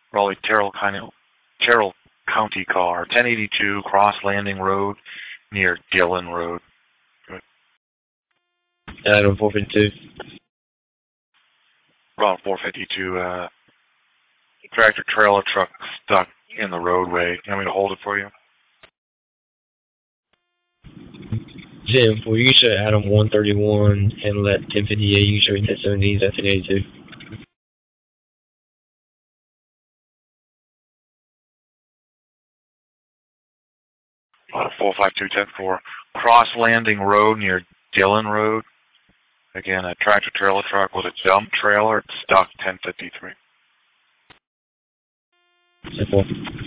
Raleigh Terrell County car, 1082 Cross Landing Road near Dillon Road. Good. Adam 452. Around 452, tractor trailer truck stuck in the roadway. You want me to hold it for you? Jim, will you show Adam 131 and let 1058 you show 1070 at 1082? On 452-10-4 Cross Landing Road near Dillon Road. Again, a tractor trailer truck with a dump trailer stuck 1053. 10-4.